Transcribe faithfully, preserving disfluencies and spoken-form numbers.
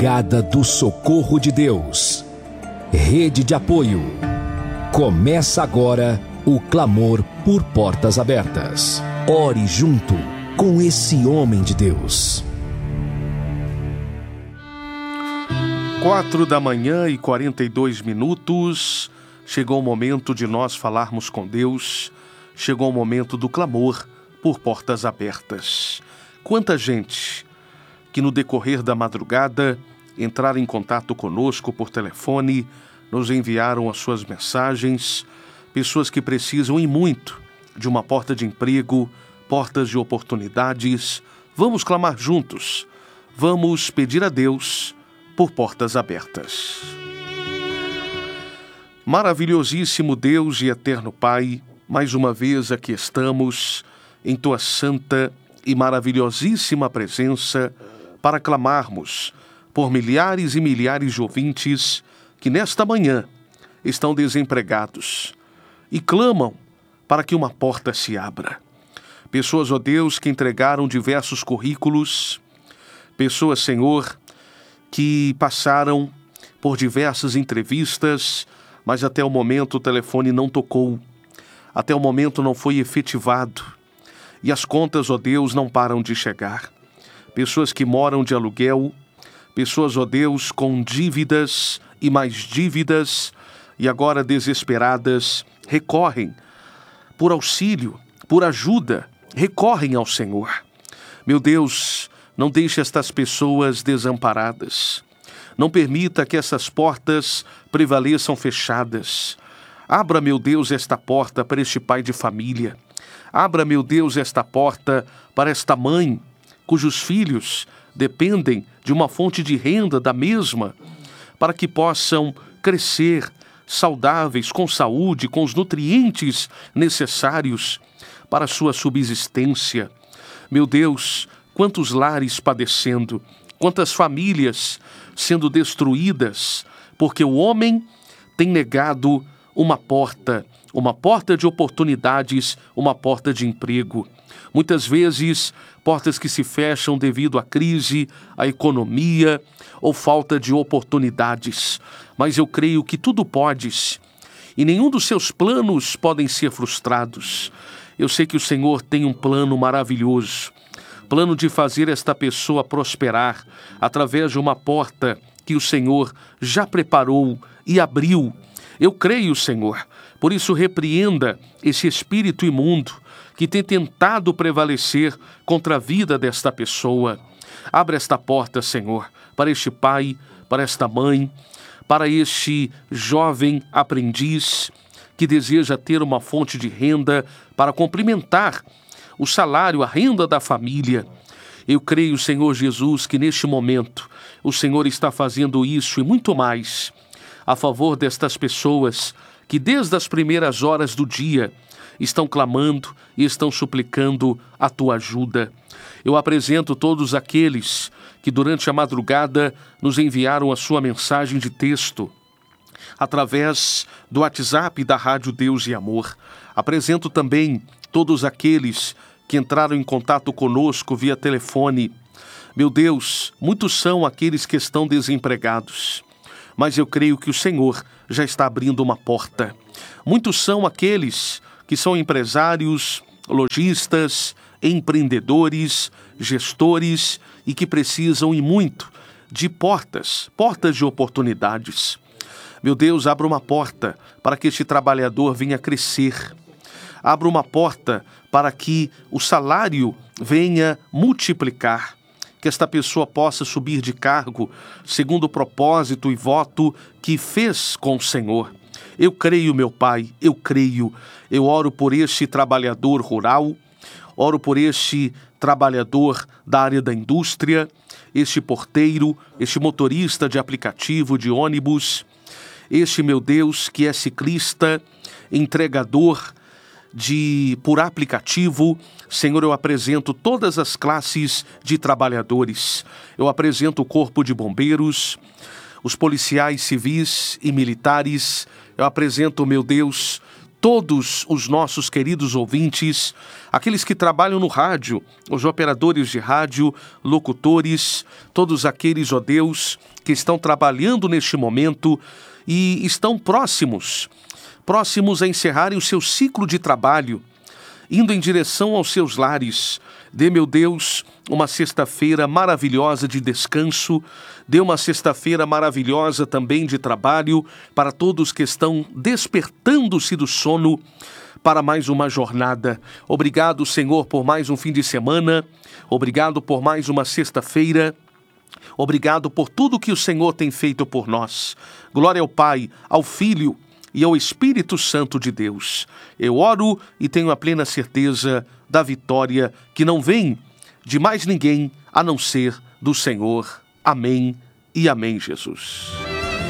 Brigada do Socorro de Deus. Rede de apoio. Começa agora o clamor por portas abertas. Ore junto com esse homem de Deus. Quatro da manhã e quarenta e dois minutos. Chegou o momento de nós falarmos com Deus. Chegou o momento do clamor por portas abertas. Quanta gente que no decorrer da madrugada entraram em contato conosco por telefone, nos enviaram as suas mensagens, pessoas que precisam e muito de uma porta de emprego, portas de oportunidades. Vamos clamar juntos, vamos pedir a Deus por portas abertas. Maravilhosíssimo Deus e eterno Pai, mais uma vez aqui estamos em Tua santa e maravilhosíssima presença para clamarmos por milhares e milhares de ouvintes que nesta manhã estão desempregados e clamam para que uma porta se abra. Pessoas, ó Deus, que entregaram diversos currículos, pessoas, Senhor, que passaram por diversas entrevistas, mas até o momento o telefone não tocou, até o momento não foi efetivado, e as contas, ó Deus, não param de chegar. Pessoas que moram de aluguel, pessoas, ó Deus, com dívidas e mais dívidas, e agora desesperadas, recorrem por auxílio, por ajuda, recorrem ao Senhor. Meu Deus, não deixe estas pessoas desamparadas. Não permita que essas portas prevaleçam fechadas. Abra, meu Deus, esta porta para este pai de família. Abra, meu Deus, esta porta para esta mãe, cujos filhos dependem de uma fonte de renda da mesma, para que possam crescer saudáveis, com saúde, com os nutrientes necessários para a sua subsistência. Meu Deus, quantos lares padecendo, quantas famílias sendo destruídas, porque o homem tem negado uma porta, uma porta de oportunidades, uma porta de emprego. Muitas vezes, portas que se fecham devido à crise, à economia ou falta de oportunidades. Mas eu creio que tudo podes e nenhum dos seus planos podem ser frustrados. Eu sei que o Senhor tem um plano maravilhoso, plano de fazer esta pessoa prosperar através de uma porta que o Senhor já preparou e abriu. Eu creio, Senhor, por isso repreenda esse espírito imundo que tem tentado prevalecer contra a vida desta pessoa. Abra esta porta, Senhor, para este pai, para esta mãe, para este jovem aprendiz que deseja ter uma fonte de renda para complementar o salário, a renda da família. Eu creio, Senhor Jesus, que neste momento o Senhor está fazendo isso e muito mais a favor destas pessoas que desde as primeiras horas do dia estão clamando e estão suplicando a Tua ajuda. Eu apresento todos aqueles que durante a madrugada nos enviaram a sua mensagem de texto através do WhatsApp da Rádio Deus e Amor. Apresento também todos aqueles que entraram em contato conosco via telefone. Meu Deus, muitos são aqueles que estão desempregados, mas eu creio que o Senhor já está abrindo uma porta. Muitos são aqueles que são empresários, lojistas, empreendedores, gestores e que precisam e muito de portas, portas de oportunidades. Meu Deus, abra uma porta para que este trabalhador venha crescer. Abra uma porta para que o salário venha multiplicar. Que esta pessoa possa subir de cargo segundo o propósito e voto que fez com o Senhor. Eu creio, meu Pai, eu creio. Eu oro por este trabalhador rural, oro por este trabalhador da área da indústria, este porteiro, este motorista de aplicativo, de ônibus, este, meu Deus, que é ciclista, entregador de por aplicativo. Senhor, eu apresento todas as classes de trabalhadores. Eu apresento o corpo de bombeiros, os policiais civis e militares. Eu apresento, meu Deus, todos os nossos queridos ouvintes, aqueles que trabalham no rádio, os operadores de rádio, locutores, todos aqueles, ó Deus, que estão trabalhando neste momento e estão próximos, próximos a encerrarem o seu ciclo de trabalho, indo em direção aos seus lares. Dê, meu Deus, uma sexta-feira maravilhosa de descanso, dê uma sexta-feira maravilhosa também de trabalho para todos que estão despertando-se do sono para mais uma jornada. Obrigado, Senhor, por mais um fim de semana, obrigado por mais uma sexta-feira, obrigado por tudo que o Senhor tem feito por nós. Glória ao Pai, ao Filho e ao Espírito Santo de Deus. Eu oro e tenho a plena certeza da vitória que não vem de mais ninguém a não ser do Senhor. Amém e amém, Jesus.